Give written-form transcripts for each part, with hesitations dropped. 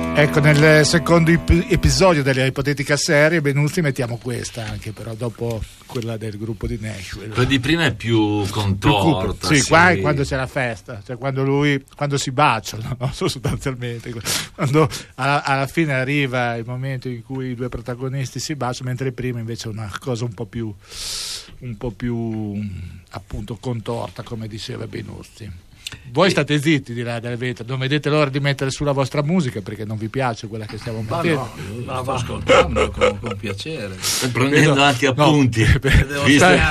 Ecco, nel secondo episodio della ipotetica serie Benuzzi mettiamo questa anche, però dopo quella del gruppo di Nashville. Quella di prima è più contorta. Sì, qua è quando c'è la festa, cioè quando si baciano, no? Sostanzialmente, quando alla fine arriva il momento in cui i due protagonisti si baciano, mentre prima invece è una cosa un po' più appunto contorta, come diceva Benuzzi. Voi state zitti di là del vetro, non vedete l'ora di mettere sulla vostra musica perché non vi piace quella che stiamo mettendo. No, la sto ascoltando con piacere. Stai prendendo anche appunti. Devo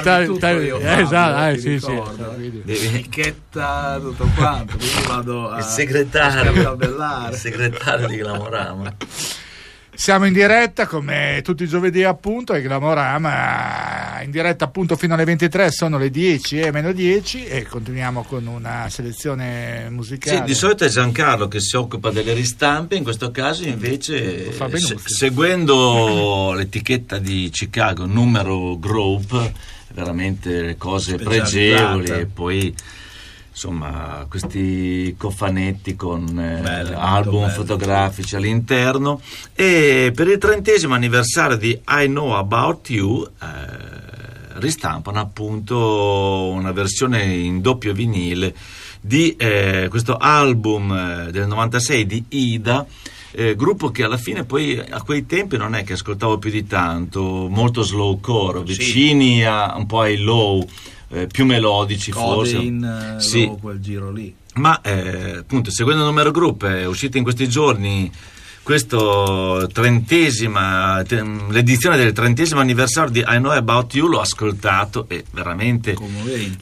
etichetta, tutto quanto, quindi vado il segretario di Glamorama. Siamo in diretta come tutti i giovedì, appunto, e Glamorama in diretta appunto fino alle 23, sono le 10 e meno 10 e continuiamo con una selezione musicale. Sì, di solito è Giancarlo che si occupa delle ristampe, in questo caso invece seguendo l'etichetta di Chicago, Numero Group, veramente cose pregevoli, e poi insomma questi cofanetti con album fotografici all'interno, e per il 30° anniversario di I Know About You ristampano appunto una versione in doppio vinile di questo album del 96 di Ida, gruppo che alla fine poi a quei tempi non è che ascoltavo più di tanto, molto slowcore, vicini a un po' ai low, più melodici, Codeine, forse sì, quel giro lì. Ma appunto, seguendo il Numero Group, è uscita in questi giorni questo l'edizione del 30° anniversario di I Know About You. L'ho ascoltato e veramente commovente.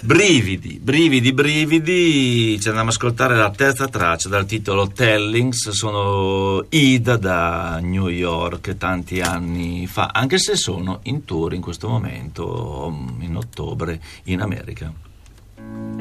brividi. Ci andiamo ad ascoltare la terza traccia dal titolo Tellings. Sono Ida da New York tanti anni fa, anche se sono in tour in questo momento in ottobre in America.